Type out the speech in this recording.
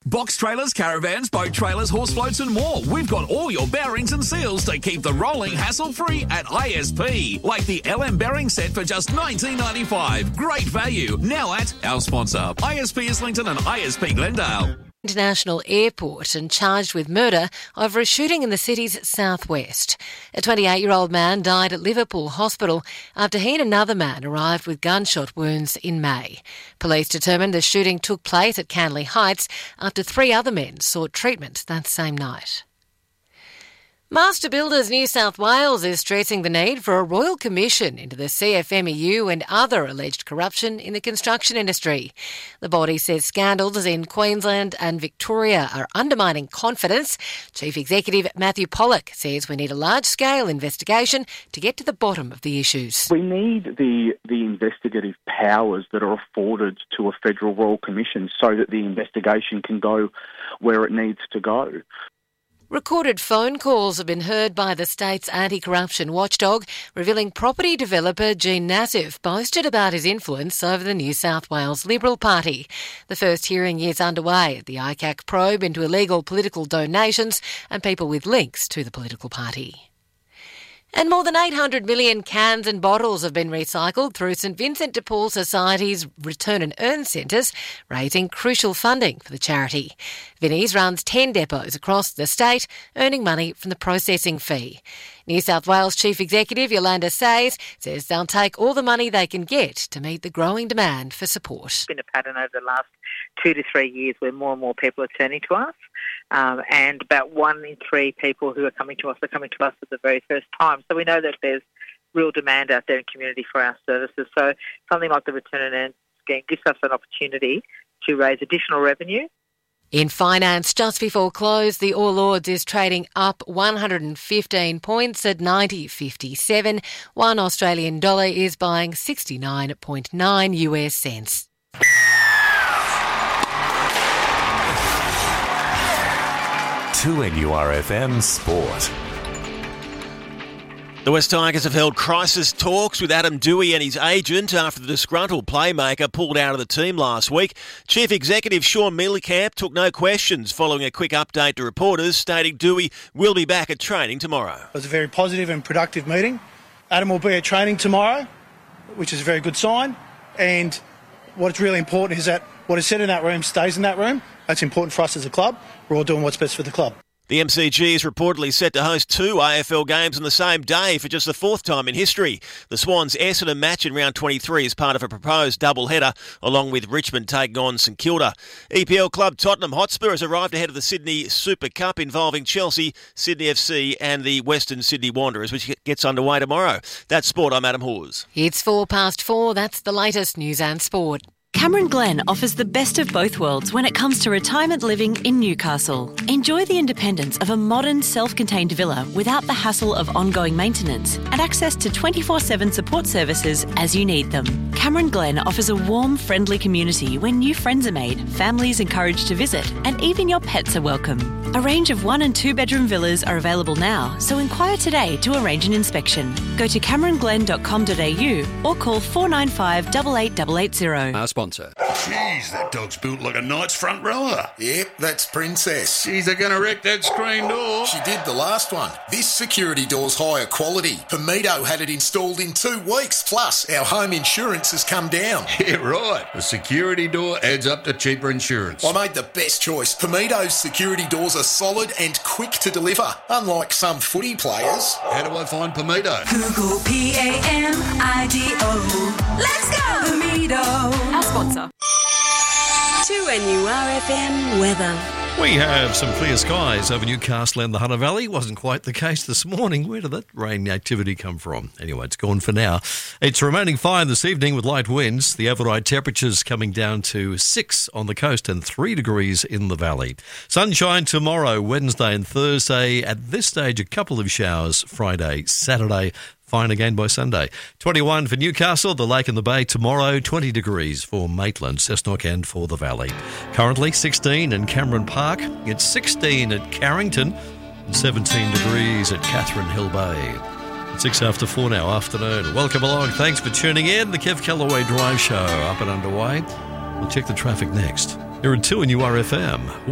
Box trailers, caravans, boat trailers, horse floats and more. We've got all your bearings and seals to keep the rolling hassle-free at ISP. Like the LM bearing set for just $19.95. Great value. Now at our sponsor, ISP Islington and ISP Glendale. International Airport and charged with murder over a shooting in the city's southwest. A 28-year-old man died at Liverpool Hospital after he and another man arrived with gunshot wounds in May. Police determined the shooting took place at Canley Heights after 3 other men sought treatment that same night. Master Builders New South Wales is stressing the need for a royal commission into the CFMEU and other alleged corruption in the construction industry. The body says scandals in Queensland and Victoria are undermining confidence. Chief Executive Matthew Pollock says we need a large-scale investigation to get to the bottom of the issues. We need the investigative powers that are afforded to a federal royal commission so that the investigation can go where it needs to go. Recorded phone calls have been heard by the state's anti-corruption watchdog, revealing property developer Gene Nassif boasted about his influence over the New South Wales Liberal Party. The first hearing is underway at the ICAC probe into illegal political donations and people with links to the political party. And more than 800 million cans and bottles have been recycled through St Vincent de Paul Society's Return and Earn centres, raising crucial funding for the charity. Vinnie's runs 10 depots across the state, earning money from the processing fee. New South Wales Chief Executive Yolanda Sayers says they'll take all the money they can get to meet the growing demand for support. It's been a pattern over the last 2 to 3 years where more and more people are turning to us. And about 1 in 3 people who are coming to us for the very first time. So we know that there's real demand out there in community for our services. So something like the Return and Earn scheme gives us an opportunity to raise additional revenue. In finance, just before close, the All Ords is trading up 115 points at 90.57. One Australian dollar is buying 69.9 US cents. To NURFM Sport. The West Tigers have held crisis talks with Adam Doueihi and his agent after the disgruntled playmaker pulled out of the team last week. Chief Executive Sean Mielecamp took no questions following a quick update to reporters, stating Doueihi will be back at training tomorrow. It was a very positive and productive meeting. Adam will be at training tomorrow, which is a very good sign. And what's really important is that what is said in that room stays in that room. That's important for us as a club. We're all doing what's best for the club. The MCG is reportedly set to host 2 AFL games on the same day for just the 4th time in history. The Swans Essendon match in round 23 is part of a proposed doubleheader, along with Richmond taking on St Kilda. EPL club Tottenham Hotspur has arrived ahead of the Sydney Super Cup involving Chelsea, Sydney FC and the Western Sydney Wanderers, which gets underway tomorrow. That's sport. I'm Adam Hawes. It's 4:04. That's the latest news and sport. Cameron Glen offers the best of both worlds when it comes to retirement living in Newcastle. Enjoy the independence of a modern, self-contained villa without the hassle of ongoing maintenance and access to 24/7 support services as you need them. Cameron Glen offers a warm, friendly community where new friends are made, families encouraged to visit, and even your pets are welcome. A range of 1- and 2-bedroom villas are available now, so inquire today to arrange an inspection. Go to cameronglen.com.au or call 495 88880. Our sponsor. Jeez, that dog's built like a knight's front rower. Yep, that's Princess. Jeez, they're going to wreck that screen door. She did the last one. This security door's higher quality. Pamido had it installed in 2 weeks. Plus, our home insurance has come down. Yeah, right. A security door adds up to cheaper insurance. I made the best choice. Pamido's security doors are solid and quick to deliver, unlike some footy players. How do I find Pamido? Google PAMIDO. Let's go, Pamido. Our sponsor. 2NURFM weather. We have some clear skies over Newcastle and the Hunter Valley. Wasn't quite the case this morning. Where did that rain activity come from? Anyway, it's gone for now. It's remaining fine this evening with light winds. The overnight temperatures coming down to 6 on the coast and 3 degrees in the valley. Sunshine tomorrow, Wednesday and Thursday. At this stage, a couple of showers Friday, Saturday. Fine again by Sunday. 21 for Newcastle, the Lake and the Bay tomorrow. 20 degrees for Maitland, Cessnock and for the Valley. Currently 16 in Cameron Park. It's 16 at Carrington and 17 degrees at Catherine Hill Bay. It's 6 after 4 now, afternoon. Welcome along. Thanks for tuning in. The Kev Callaway Drive Show up and underway. We'll check the traffic next. You're at 2NURFM.